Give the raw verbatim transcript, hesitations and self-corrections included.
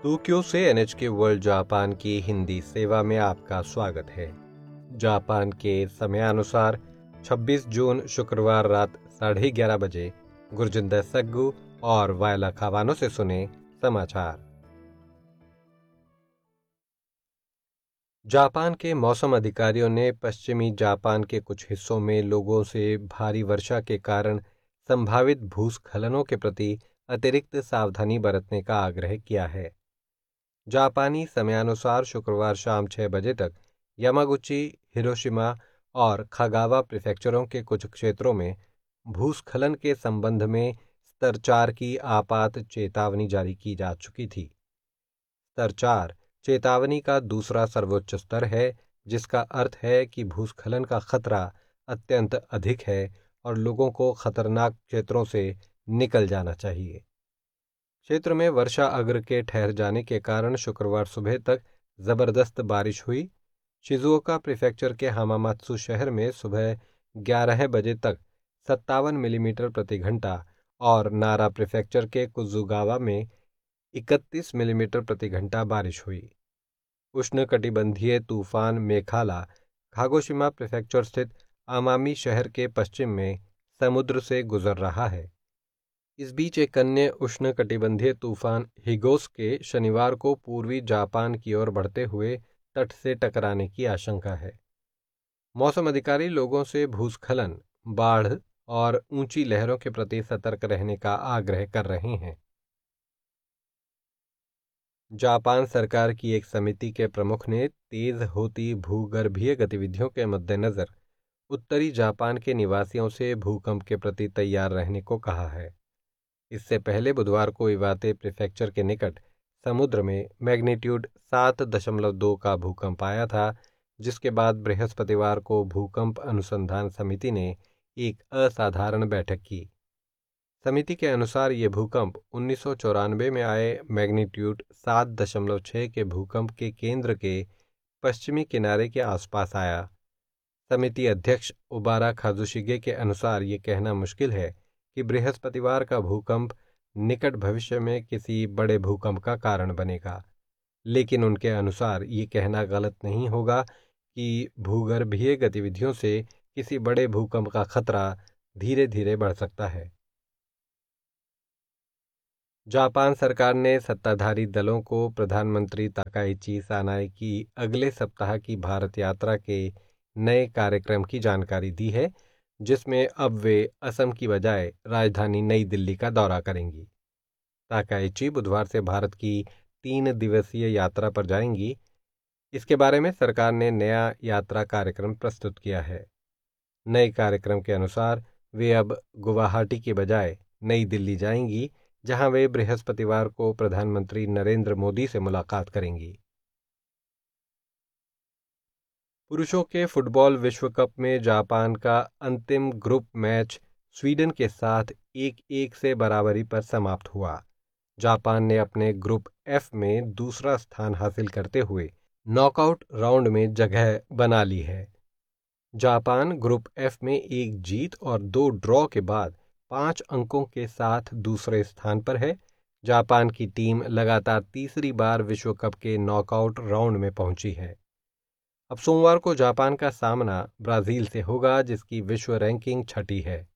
Tokyo से NHK world Japan की हिंदी सेवा में आपका स्वागत है। जापान के समयानुसार छब्बीस जून शुक्रवार रात साढ़े ग्यारह बजे गुरजिंदर सग्गू और वायला खावानो से सुने समाचार। जापान के मौसम अधिकारियों ने पश्चिमी जापान के कुछ हिस्सों में लोगों से भारी वर्षा के कारण संभावित भूस्खलनों के प्रति अतिरिक्त सावधानी बरतने का आग्रह किया है। जापानी समयानुसार शुक्रवार शाम छह बजे तक यामागुची, हिरोशिमा और खागावा प्रीफेक्चरों के कुछ क्षेत्रों में भूस्खलन के संबंध में स्तर चार की आपात चेतावनी जारी की जा चुकी थी। स्तर चार चेतावनी का दूसरा सर्वोच्च स्तर है, जिसका अर्थ है कि भूस्खलन का खतरा अत्यंत अधिक है और लोगों को खतरनाक क्षेत्रों से निकल जाना चाहिए। क्षेत्र में वर्षा अग्र के ठहर जाने के कारण शुक्रवार सुबह तक जबरदस्त बारिश हुई। शिजुओका प्रीफेक्चर के हामामात्सु शहर में सुबह ग्यारह बजे तक सत्तावन मिलीमीटर प्रति घंटा और नारा प्रीफेक्चर के कुजुगावा में इकतीस मिलीमीटर प्रति घंटा बारिश हुई। उष्णकटिबंधीय तूफान मेखाला कागोशिमा प्रीफेक्चर स्थित आमामी शहर के पश्चिम में समुद्र से गुजर रहा है। इस बीच एक अन्य उष्णकटिबंधीय तूफान हिगोस के शनिवार को पूर्वी जापान की ओर बढ़ते हुए तट से टकराने की आशंका है। मौसम अधिकारी लोगों से भूस्खलन, बाढ़ और ऊंची लहरों के प्रति सतर्क रहने का आग्रह कर रहे हैं। जापान सरकार की एक समिति के प्रमुख ने तेज होती भूगर्भीय गतिविधियों के मद्देनजर उत्तरी जापान के निवासियों से भूकंप के प्रति तैयार रहने को कहा है। इससे पहले बुधवार को इवाते प्रीफेक्चर के निकट समुद्र में मैग्नीट्यूड सात दशमलव दो का भूकंप आया था, जिसके बाद बृहस्पतिवार को भूकंप अनुसंधान समिति ने एक असाधारण बैठक की। समिति के अनुसार ये भूकंप उन्नीस सौ चौरानवे में आए मैग्नीट्यूड सात दशमलव छः के भूकंप के केंद्र के पश्चिमी किनारे के आसपास आया। समिति अध्यक्ष ओबारा काजुशिगे के अनुसार ये कहना मुश्किल है कि बृहस्पतिवार का भूकंप निकट भविष्य में किसी बड़े भूकंप का कारण बनेगा, लेकिन उनके अनुसार ये कहना गलत नहीं होगा कि भूगर्भीय गतिविधियों से किसी बड़े भूकंप का खतरा धीरे धीरे बढ़ सकता है। जापान सरकार ने सत्ताधारी दलों को प्रधानमंत्री ताकाइची सानाए की अगले सप्ताह की भारत यात्रा के नए कार्यक्रम की जानकारी दी है, जिसमें अब वे असम की बजाय राजधानी नई दिल्ली का दौरा करेंगी। ताकाइची बुधवार से भारत की तीन दिवसीय यात्रा पर जाएंगी। इसके बारे में सरकार ने नया यात्रा कार्यक्रम प्रस्तुत किया है। नए कार्यक्रम के अनुसार वे अब गुवाहाटी के बजाय नई दिल्ली जाएंगी, जहां वे बृहस्पतिवार को प्रधानमंत्री नरेंद्र मोदी से मुलाकात करेंगी। पुरुषों के फुटबॉल विश्व कप में जापान का अंतिम ग्रुप मैच स्वीडन के साथ एक एक से बराबरी पर समाप्त हुआ। जापान ने अपने ग्रुप एफ में दूसरा स्थान हासिल करते हुए नॉकआउट राउंड में जगह बना ली है। जापान ग्रुप एफ में एक जीत और दो ड्रॉ के बाद पाँच अंकों के साथ दूसरे स्थान पर है। जापान की टीम लगातार तीसरी बार विश्व कप के नॉकआउट राउंड में पहुंची है। अब सोमवार को जापान का सामना ब्राजील से होगा, जिसकी विश्व रैंकिंग छठी है।